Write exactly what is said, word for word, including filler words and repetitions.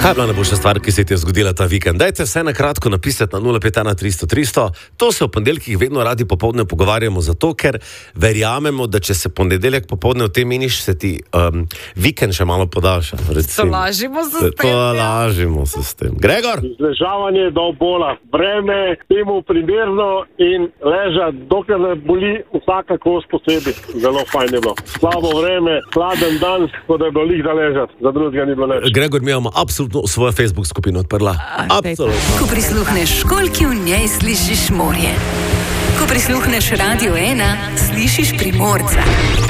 Kaj je bila najboljša stvar, ki se ti je zgodila ta vikend? Dajte vse na kratko napisati na nula pet ena tristo tristo. To se v ponedeljkih vedno radi popoldne pogovarjamo, zato ker verjamemo, da če se ponedeljek popoldne v tem meniš, se ti um, vikend še malo podaljša. Tolažimo se s tem. Tolažimo se s tem. Gregor? Ležavanje do bola. Vreme temu primerno in ležati, dokler ne boli vsaka kost posebej. Zelo fajn je bilo. Slabo vreme, hladen dan, ko da je bilo lih da ležati. Za drugega ni bilo leč. Gregor, mi imamo absolutno svojo Facebook skupino odprla. Absolutno. Ko prisluhneš školjki, v njej slišiš morje. Ko prisluhneš Radio ena, slišiš Primorca.